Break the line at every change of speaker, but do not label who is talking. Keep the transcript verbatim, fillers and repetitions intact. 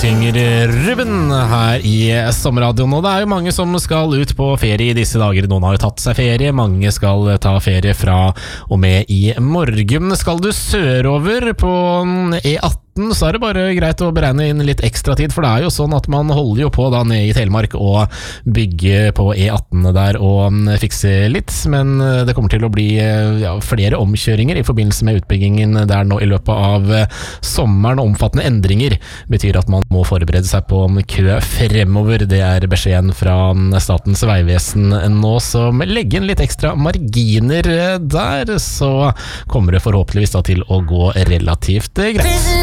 synger Ruben her i sommerradioen. Og det er jo mange som skal ut på ferie i disse dager. Noen har jo tatt seg ferie, mange skal ta ferie fra og med i morgen. Skal du sørover på E atten, så er det bare greit å beregne inn litt ekstra tid, for det er jo sånn at man holder jo på da ned i Telemark og bygge på E atten der og fikse litt, men det kommer til å bli ja, flere omkjøringer i forbindelse med utbyggingen der nå i løpet av sommeren. Omfattende endringer betyr at man må forberede seg på kø fremover. Det er beskjeden fra Statens vegvesen nå, så legg inn litt ekstra marginer der, så kommer det forhåpentligvis da til å gå relativt greit.